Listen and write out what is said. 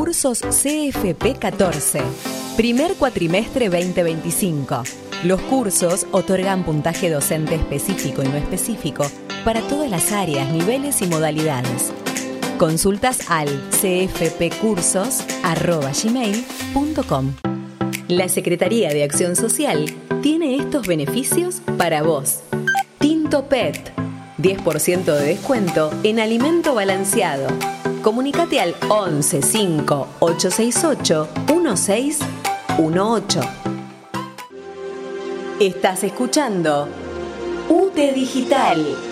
Cursos CFP 14. Primer cuatrimestre 2025. Los cursos otorgan puntaje docente específico y no específico para todas las áreas, niveles y modalidades. Consultas al cfpcursos@gmail.com. La Secretaría de Acción Social tiene estos beneficios para vos. Tinto PET. 10% de descuento en alimento balanceado. Comunicate al 11 5 868 1618. Estás escuchando UTE Digital.